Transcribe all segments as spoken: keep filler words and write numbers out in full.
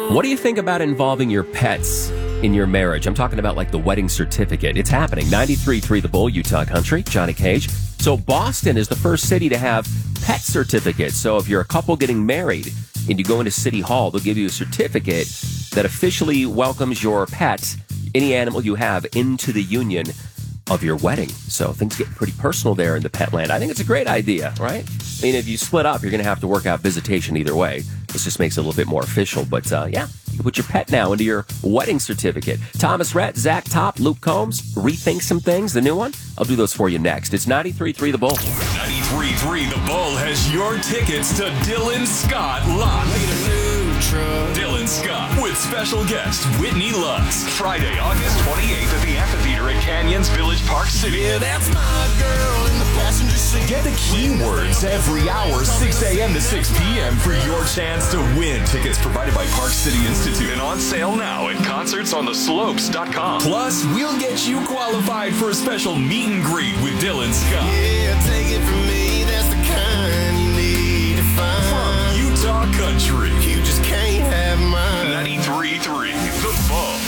What do you think about involving your pets in your marriage? I'm talking about like the wedding certificate. It's happening. ninety-three point three The Bull, Utah Country, Johnny Cage. So Boston is the first city to have pet certificates. So if you're a couple getting married and you go into City Hall, they'll give you a certificate that officially welcomes your pet, any animal you have, into the union of your wedding. So things get pretty personal there in the pet land. I think it's a great idea, right? I mean, if you split up, you're going to have to work out visitation either way. This just makes it a little bit more official. But uh, yeah, you can put your pet now into your wedding certificate. Thomas Rhett, Zach Top, Luke Combs, Rethink Some Things, the new one. I'll do those for you next. It's ninety-three point three The Bull. ninety-three point three The Bull has your tickets to Dylan Scott Live. Dylan Scott with special guest Whitney Lux. Friday, August twenty-eighth at the Amphitheater at Canyons Village Park City. Yeah, that's my girl in the passenger seat. Get the keywords every hour, six a.m. to six p.m. for your chance to win. Tickets provided by Park City Institute and on sale now at concerts on the slopes dot com. Plus, we'll get you qualified for a special meet and greet with Dylan Scott. Yeah, take it from me, that's the kind you need to find. From Utah Country. You just can't have mine. ninety-three point three The Bull.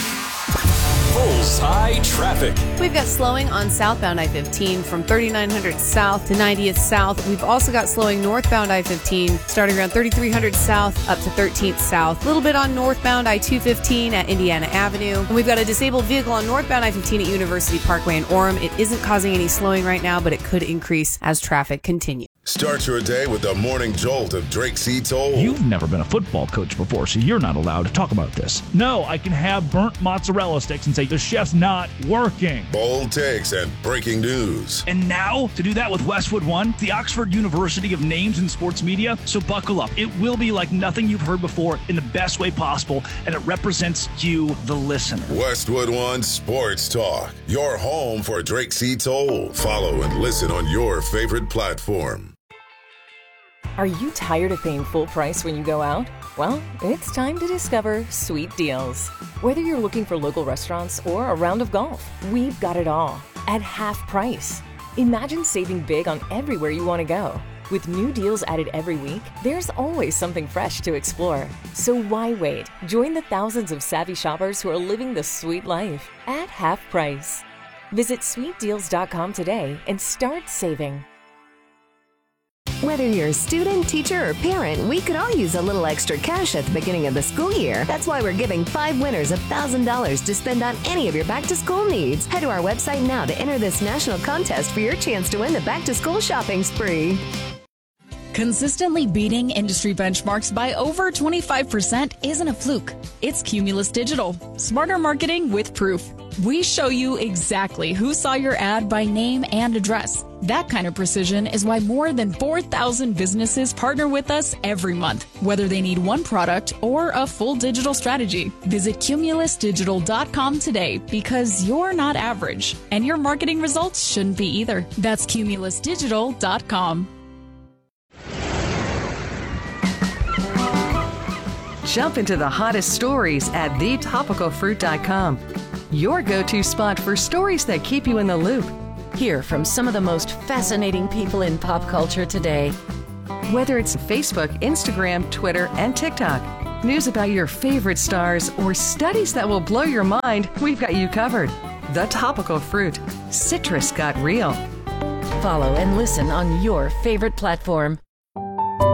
Bullseye traffic. We've got slowing on southbound I fifteen from thirty-nine hundred south to ninetieth south. We've also got slowing northbound I fifteen starting around thirty-three hundred south up to thirteenth south. A little bit on northbound I two fifteen at Indiana Avenue. And we've got a disabled vehicle on northbound I fifteen at University Parkway in Orem. It isn't causing any slowing right now, but it could increase as traffic continues. Start your day with the morning jolt of Drake C. Toll. You've never been a football coach before, so you're not allowed to talk about this. No, I can have burnt mozzarella sticks and say the chef's not working. Bold takes and breaking news. And now, to do that with Westwood One, the Oxford University of Names in Sports Media. So buckle up. It will be like nothing you've heard before in the best way possible, and it represents you, the listener. Westwood One Sports Talk, your home for Drake C. Toll. Follow and listen on your favorite platform. Are you tired of paying full price when you go out? Well, it's time to discover Sweet Deals. Whether you're looking for local restaurants or a round of golf, we've got it all at half price. Imagine saving big on everywhere you want to go. With new deals added every week, there's always something fresh to explore. So why wait? Join the thousands of savvy shoppers who are living the sweet life at half price. Visit sweet deals dot com today and start saving. Whether you're a student, teacher, or parent, we could all use a little extra cash at the beginning of the school year. That's why we're giving five winners one thousand dollars to spend on any of your back-to-school needs. Head to our website now to enter this national contest for your chance to win the back-to-school shopping spree. Consistently beating industry benchmarks by over twenty-five percent isn't a fluke. It's Cumulus Digital. Smarter marketing with proof. We show you exactly who saw your ad by name and address. That kind of precision is why more than four thousand businesses partner with us every month, whether they need one product or a full digital strategy. Visit cumulus digital dot com today because you're not average, and your marketing results shouldn't be either. That's cumulus digital dot com. Jump into the hottest stories at the topical fruit dot com. Your go-to spot for stories that keep you in the loop. Hear from some of the most fascinating people in pop culture today. Whether it's Facebook, Instagram, Twitter, and TikTok, news about your favorite stars, or studies that will blow your mind, we've got you covered. The Topical Fruit. Citrus got real. Follow and listen on your favorite platform.